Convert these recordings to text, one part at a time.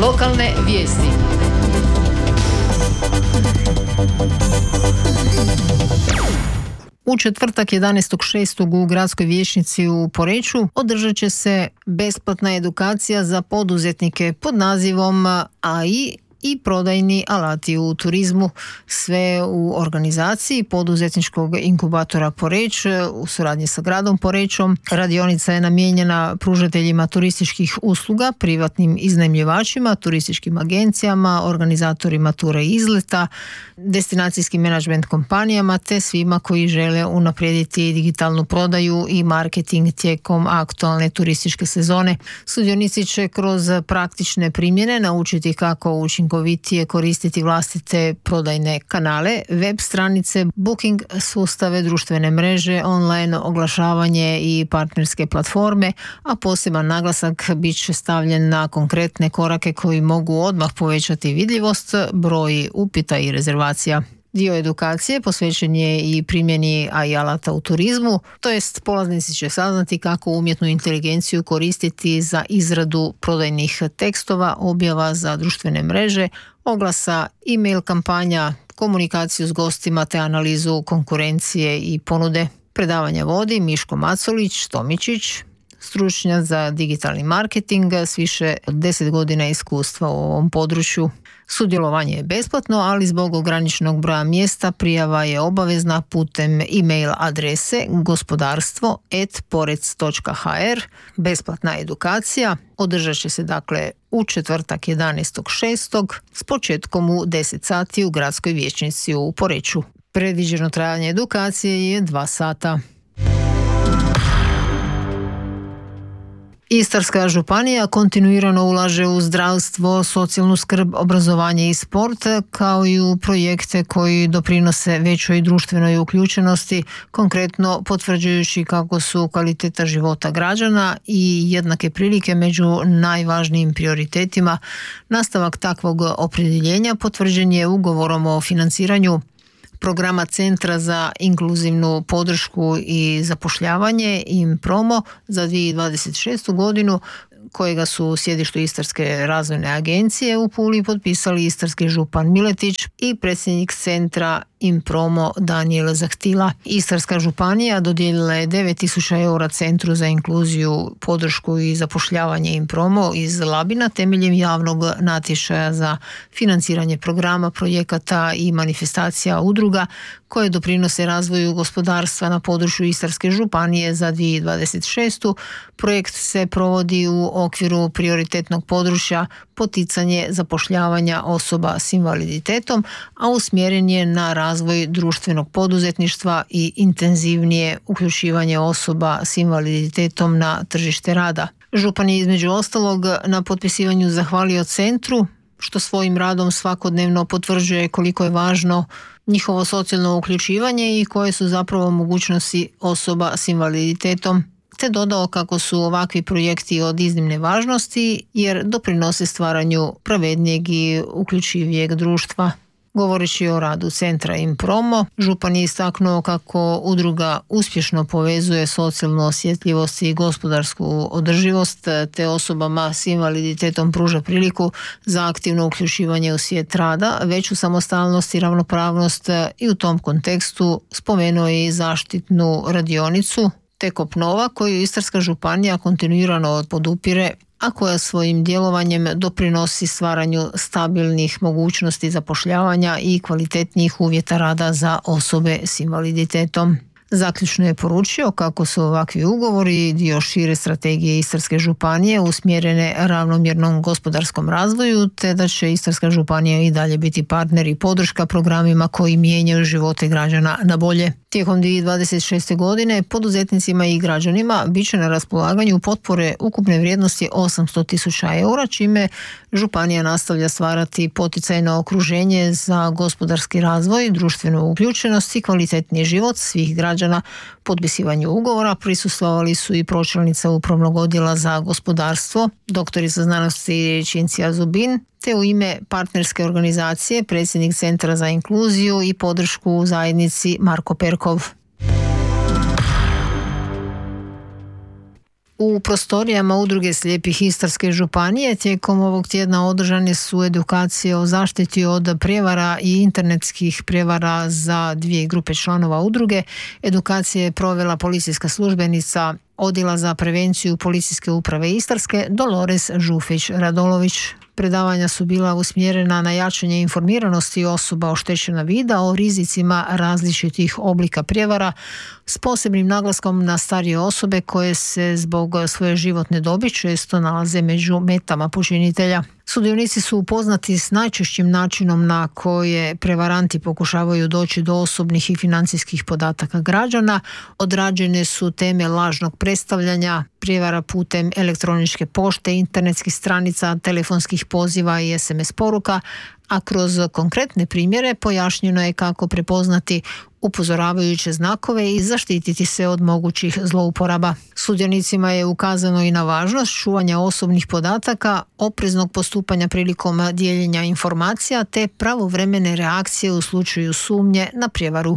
Lokalne vijesti. U četvrtak 11.6. u gradskoj vijećnici u Poreču održat će se besplatna edukacija za poduzetnike pod nazivom AI i prodajni alati u turizmu, sve u organizaciji poduzetničkog inkubatora Poreč u suradnji sa gradom Porečom. Radionica je namijenjena pružateljima turističkih usluga, privatnim iznajmljivačima, turističkim agencijama, organizatorima tura i izleta, destinacijskim menadžment kompanijama te svima koji žele unaprijediti digitalnu prodaju i marketing tijekom aktualne turističke sezone. Sudionici će kroz praktične primjene naučiti kako učinkovitije koristiti vlastite prodajne kanale, web stranice, booking sustave, društvene mreže, online oglašavanje i partnerske platforme, a poseban naglasak bit će stavljen na konkretne korake koji mogu odmah povećati vidljivost, broj upita i rezervacija. Dio edukacije posvećen je i primjeni AI alata u turizmu, to jest polaznici će saznati kako umjetnu inteligenciju koristiti za izradu prodajnih tekstova, objava za društvene mreže, oglasa, e-mail kampanja, komunikaciju s gostima te analizu konkurencije i ponude. Predavanja vodi Miško Macolić-Tomičić, stručnjak za digitalni marketing s više od 10 godina iskustva u ovom području. Sudjelovanje je besplatno, ali zbog ograničenog broja mjesta prijava je obavezna putem e-mail adrese gospodarstvo@porec.hr. Besplatna edukacija održat će se dakle u četvrtak 11.6. s početkom u 10 sati u gradskoj vijećnici u Poreču. Predviđeno trajanje edukacije je 2 sata. Istarska županija kontinuirano ulaže u zdravstvo, socijalnu skrb, obrazovanje i sport, kao i u projekte koji doprinose većoj društvenoj uključenosti, konkretno potvrđujući kako su kvaliteta života građana i jednake prilike među najvažnijim prioritetima. Nastavak takvog opredjeljenja potvrđen je ugovorom o financiranju programa Centra za inkluzivnu podršku i zapošljavanje IMPROMO za 2026. godinu, kojega su u sjedištu Istarske razvojne agencije u Puli potpisali istarski župan Miletić i predsjednik centra IMPROMO Daniel Zahtila. Istarska županija dodijelila je 9.000 eura Centru za inkluziju, podršku i zapošljavanje IMPROMO iz Labina temeljem javnog natječaja za financiranje programa, projekata i manifestacija udruga koje doprinose razvoju gospodarstva na području Istarske županije za 2026. Projekt se provodi u okviru prioritetnog područja poticanje zapošljavanja osoba s invaliditetom, a usmjeren je na razvoj društvenog poduzetništva i intenzivnije uključivanje osoba s invaliditetom na tržište rada. Župan je između ostalog na potpisivanju zahvalio centru, što svojim radom svakodnevno potvrđuje koliko je važno njihovo socijalno uključivanje i koje su zapravo mogućnosti osoba s invaliditetom, te dodao kako su ovakvi projekti od iznimne važnosti jer doprinose stvaranju pravednijeg i uključivijeg društva. Govoreći o radu centra IMPROMO, župan je istaknuo kako udruga uspješno povezuje socijalnu osjetljivost i gospodarsku održivost, te osobama s invaliditetom pruža priliku za aktivno uključivanje u svijet rada, veću samostalnost i ravnopravnost, i u tom kontekstu spomenuo je i zaštitnu radionicu Tekop Nova koju Istarska županija kontinuirano podupire, a koja svojim djelovanjem doprinosi stvaranju stabilnih mogućnosti zapošljavanja i kvalitetnijih uvjeta rada za osobe s invaliditetom. Zaključno je poručio kako su ovakvi ugovori dio šire strategije Istarske županije usmjerene ravnomjernom gospodarskom razvoju, te da će Istarska županija i dalje biti partner i podrška programima koji mijenjaju živote građana na bolje. Tijekom 2026. godine poduzetnicima i građanima bit će na raspolaganju potpore ukupne vrijednosti 800.000 eura, čime županija nastavlja stvarati poticajno okruženje za gospodarski razvoj, društvenu uključenost i kvalitetniji život svih građana. Potpisivanju ugovora prisustvovali su i pročelnica Upravnog odjela za gospodarstvo, doktorica znanosti Cinzia Zubin, te u ime partnerske organizacije predsjednik Centra za inkluziju i podršku u zajednici Marko Perkov. U prostorijama Udruge slijepih Istarske županije tijekom ovog tjedna održane su edukacije o zaštiti od prijevara i internetskih prijevara za 2 grupe članova udruge. Edukacije je provela policijska službenica Odjela za prevenciju Policijske uprave Istarske Dolores Žufić-Radolović. Predavanja su bila usmjerena na jačanje informiranosti osoba oštećena vida o rizicima različitih oblika prijevara s posebnim naglaskom na starije osobe koje se zbog svoje životne dobi često nalaze među metama počinitelja. Sudionici su upoznati s najčešćim načinom na koje prevaranti pokušavaju doći do osobnih i financijskih podataka građana. Odrađene su teme lažnog predstavljanja, prijevara putem elektroničke pošte, internetskih stranica, telefonskih poziva i SMS poruka, a kroz konkretne primjere pojašnjeno je kako prepoznati upozoravajuće znakove i zaštititi se od mogućih zlouporaba. Sudionicima je ukazano i na važnost čuvanja osobnih podataka, opreznog postupanja prilikom dijeljenja informacija te pravovremene reakcije u slučaju sumnje na prijevaru.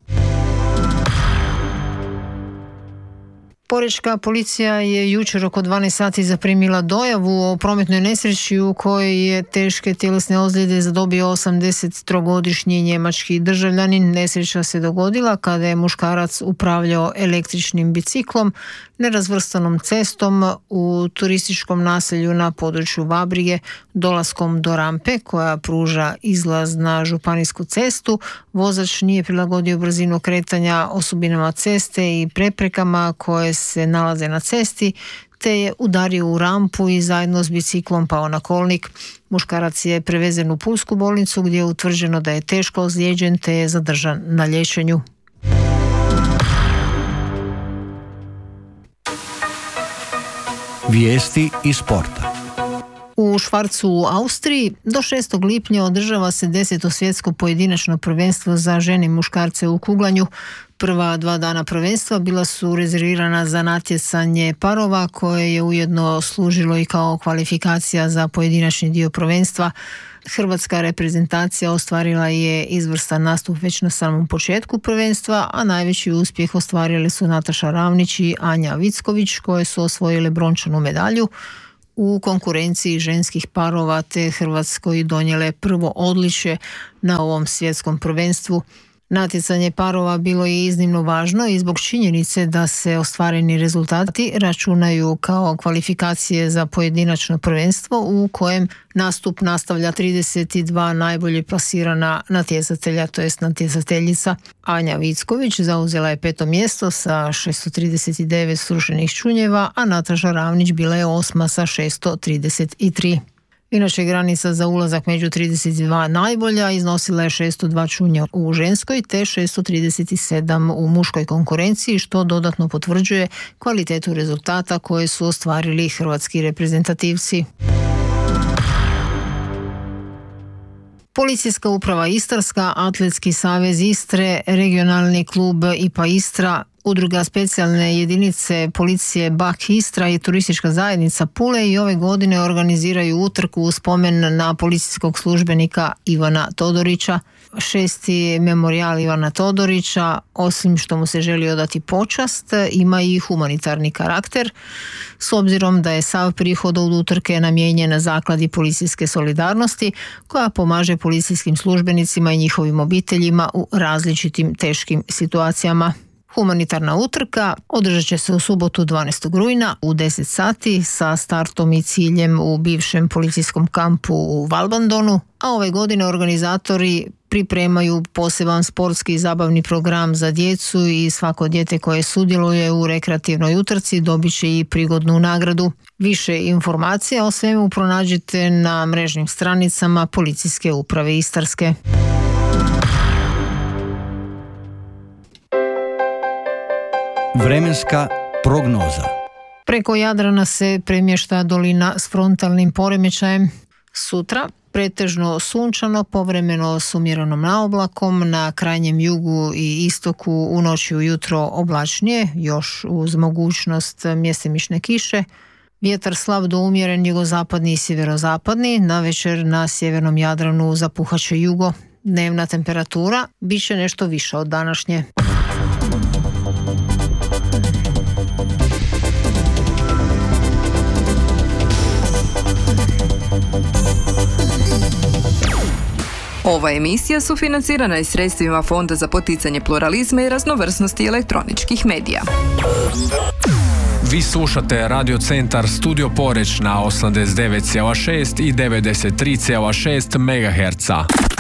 Porečka policija je jučer oko 12 sati zaprimila dojavu o prometnoj nesreći u kojoj je teške tjelesne ozljede zadobio 83-godišnji njemački državljanin. Nesreća se dogodila kada je muškarac upravljao električnim biciklom nerazvrstanom cestom u turističkom naselju na području Vabrige. Dolaskom do rampe koja pruža izlaz na županijsku cestu, vozač nije prilagodio brzinu kretanja osobinama ceste i preprekama koje se nalaze na cesti, te je udario u rampu i zajedno s biciklom pao na kolnik. Muškarac je prevezen u Pulsku bolnicu gdje je utvrđeno da je teško ozlijeđen te je zadržan na liječenju. Vijesti iz sporta. U Švarcu u Austriji do 6. lipnja održava se 10. svjetsko pojedinačno prvenstvo za žene i muškarce u kuglanju. Prva 2 dana prvenstva bila su rezervirana za natjecanje parova koje je ujedno služilo i kao kvalifikacija za pojedinačni dio prvenstva. Hrvatska reprezentacija ostvarila je izvrstan nastup već na samom početku prvenstva, a najveći uspjeh ostvarili su Nataša Ravnić i Anja Vicković koje su osvojile brončanu medalju u konkurenciji ženskih parova te Hrvatskoj donijele prvo odličje na ovom svjetskom prvenstvu. Natjecanje parova bilo je iznimno važno i zbog činjenice da se ostvareni rezultati računaju kao kvalifikacije za pojedinačno prvenstvo u kojem nastup nastavlja 32 najbolje plasirana natjecatelja, to jest natjecateljica. Anja Vicković zauzela je 5. mjesto sa 639 srušenih čunjeva, a Nataša Ravnić bila je 8. sa 633. Inače, granica za ulazak među 32 najbolja iznosila je 602 čunja u ženskoj te 637 u muškoj konkurenciji, što dodatno potvrđuje kvalitetu rezultata koje su ostvarili hrvatski reprezentativci. Policijska uprava Istarska, Atletski savez Istre, regionalni klub IPA Istra, Udruga specijalne jedinice policije BAK Istra i turistička zajednica Pule i ove godine organiziraju utrku u spomen na policijskog službenika Ivana Todorića. 6. memorijal Ivana Todorića, osim što mu se želi odati počast, ima i humanitarni karakter, s obzirom da je sav prihod od utrke namijenjen Zakladi policijske solidarnosti, koja pomaže policijskim službenicima i njihovim obiteljima u različitim teškim situacijama. Humanitarna utrka održat će se u subotu 12. rujna u 10 sati sa startom i ciljem u bivšem policijskom kampu u Valbandonu, a ove godine organizatori pripremaju poseban sportski i zabavni program za djecu i svako dijete koje sudjeluje u rekreativnoj utrci dobit će i prigodnu nagradu. Više informacija o svemu pronađite na mrežnim stranicama Policijske uprave Istarske. Vremenska prognoza. Preko Jadrana se premješta dolina s frontalnim poremećajem. Sutra pretežno sunčano, povremeno s umjerenom naoblakom, na krajnjem jugu i istoku u noći ujutro oblačnije, još uz mogućnost mjestimične kiše. Vjetar slab do umjeren jugozapadni i sjeverozapadni, navečer na sjevernom Jadranu zapuhat će jugo. Dnevna temperatura bit će nešto više od današnje. Ova emisija sufinancirana je sredstvima Fonda za poticanje pluralizma i raznovrsnosti elektroničkih medija. Vi slušate Radio Centar Studio Poreč na 89,6 i 93,6 MHz.